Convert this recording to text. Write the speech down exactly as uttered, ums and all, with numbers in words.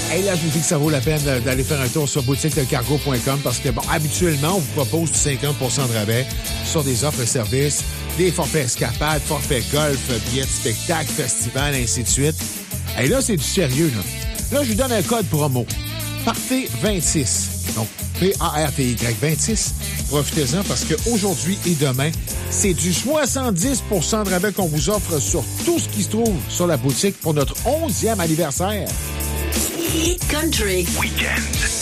Hey, là, je vous dis que ça vaut la peine d'aller faire un tour sur boutique le cargo point com parce que, bon, habituellement, on vous propose du cinquante pour cent de rabais sur des offres et services, des forfaits escapades, forfaits golf, billets de spectacle, festival, ainsi de suite. Et là, c'est du sérieux, là. Là, je vous donne un code promo. Partez vingt-six. Donc, P A R T Y vingt-six. Profitez-en parce qu'aujourd'hui et demain, c'est du soixante-dix pour cent de rabais qu'on vous offre sur tout ce qui se trouve sur la boutique pour notre onzième anniversaire. Hit Country Weekend.